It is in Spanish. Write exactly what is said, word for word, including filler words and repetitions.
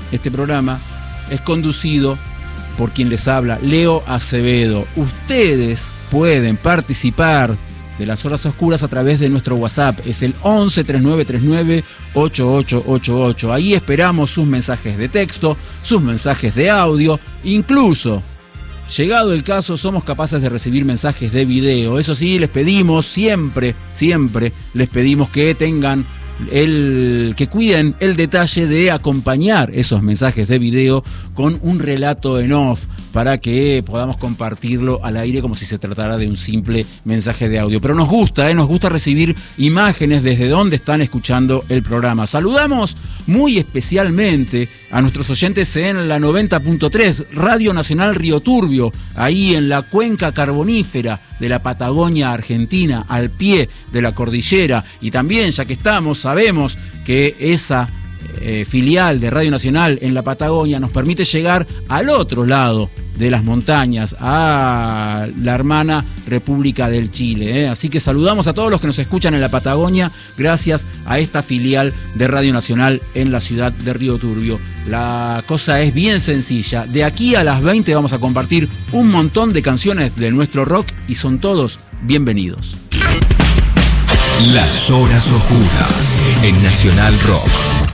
Este programa es conducido por quien les habla, Leo Acevedo. Ustedes pueden participar de las horas oscuras a través de nuestro WhatsApp. Es el once, treinta y nueve treinta y nueve, ochenta y ocho ochenta y ocho. Ahí esperamos sus mensajes de texto, sus mensajes de audio. Incluso, llegado el caso, somos capaces de recibir mensajes de video. Eso sí, les pedimos siempre, siempre les pedimos que tengan el que cuiden el detalle de acompañar esos mensajes de video con un relato en off para que podamos compartirlo al aire como si se tratara de un simple mensaje de audio. Pero nos gusta, ¿eh? nos gusta recibir imágenes desde donde están escuchando el programa. Saludamos muy especialmente a nuestros oyentes en la noventa punto tres, Radio Nacional Río Turbio, ahí en la cuenca carbonífera de la Patagonia Argentina, al pie de la cordillera. Y también, ya que estamos, sabemos que esa eh, filial de Radio Nacional en la Patagonia nos permite llegar al otro lado de las montañas, a la hermana República del Chile, ¿eh? Así que saludamos a todos los que nos escuchan en la Patagonia gracias a esta filial de Radio Nacional en la ciudad de Río Turbio. La cosa es bien sencilla. De aquí a las veinte vamos a compartir un montón de canciones de nuestro rock y son todos bienvenidos. Las horas oscuras en Nacional Rock.